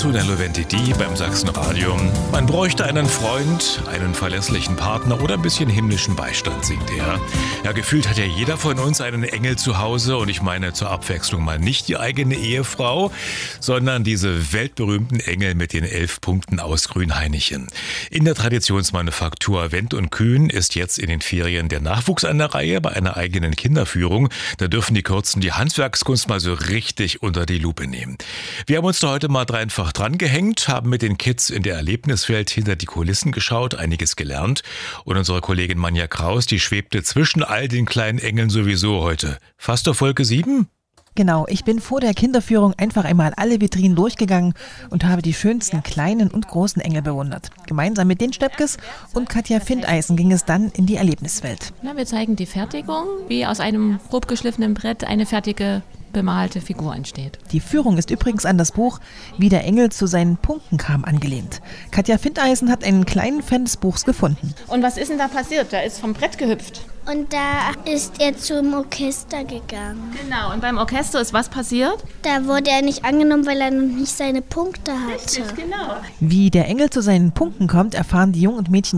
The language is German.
Antonello Venditti beim Sachsenradio. Man bräuchte einen Freund, einen verlässlichen Partner oder ein bisschen himmlischen Beistand, singt er. Ja, gefühlt hat ja jeder von uns einen Engel zu Hause und ich meine zur Abwechslung mal nicht die eigene Ehefrau, sondern diese weltberühmten Engel mit den 11 Punkten aus Grünhainichen. In der Traditionsmanufaktur Wendt und Kühn ist jetzt in den Ferien der Nachwuchs an der Reihe bei einer eigenen Kinderführung. Da dürfen die Kurzen die Handwerkskunst mal so richtig unter die Lupe nehmen. Wir haben uns da heute mal dreifach dran gehängt, haben mit den Kids in der Erlebniswelt hinter die Kulissen geschaut, einiges gelernt. Und unsere Kollegin Manja Kraus, die schwebte zwischen all den kleinen Engeln sowieso heute. Fast auf Wolke 7? Genau, ich bin vor der Kinderführung einfach einmal alle Vitrinen durchgegangen und habe die schönsten kleinen und großen Engel bewundert. Gemeinsam mit den Steppkes und Katja Findeisen ging es dann in die Erlebniswelt. Wir zeigen die Fertigung, wie aus einem grob geschliffenen Brett eine fertige bemalte Figur entsteht. Die Führung ist übrigens an das Buch Wie der Engel zu seinen Punkten kam angelehnt. Katja Findeisen hat einen kleinen Fan des Buchs gefunden. Und was ist denn da passiert? Da ist vom Brett gehüpft. Und da ist er zum Orchester gegangen. Genau, und beim Orchester ist was passiert? Da wurde er nicht angenommen, weil er noch nicht seine Punkte hatte. Richtig, genau. Wie der Engel zu seinen Punkten kommt, erfahren die Jungen und Mädchen